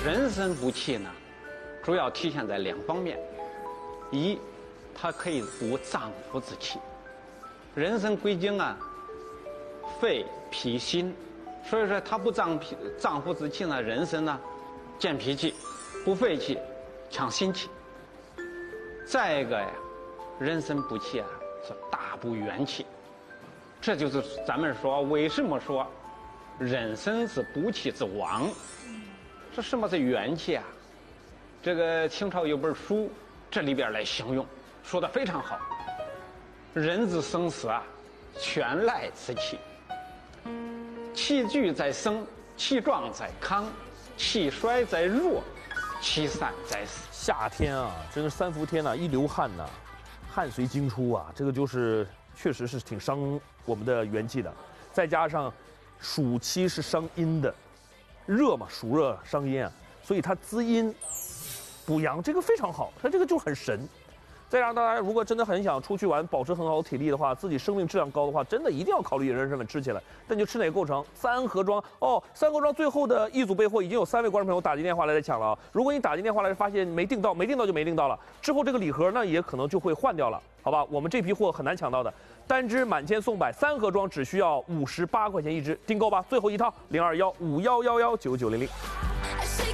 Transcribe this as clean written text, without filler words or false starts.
人参补气呢，主要体现在2方面：一，它可以补脏腑之气。人参归经啊，肺、脾、心，所以说它补脏腑之气呢，人参呢，健脾气，补肺气，强心气。再一个呀，人参补气啊，是大补元气。这就是咱们说为什么说人参是补气之王。这什么是元气啊？这个清朝有本书，这里边来形容，说的非常好。人之生死啊，全赖此气。气聚在生，气壮在康，气衰在弱，气散在死。 夏天啊，真的3伏天呐，一流汗呐，汗随经出啊，这个就是确实是挺伤我们的元气的。再加上暑期是伤阴的，热嘛，暑热伤阴啊，所以它滋阴补阳，这个非常好，它这个就很神。再让大家如果真的很想出去玩，保持很好的体力的话，自己生命质量高的话，真的一定要考虑人参粉吃起来。但就吃哪个构成？3盒装哦，3盒装最后的一组备货已经有3位观众朋友打进电话来抢了啊！如果你打进电话来发现没订到就没订到了，之后这个礼盒呢也可能就会换掉了，好吧？我们这批货很难抢到的，单支满千送百，3盒装只需要58块钱一支，订购吧！最后一套0215111990。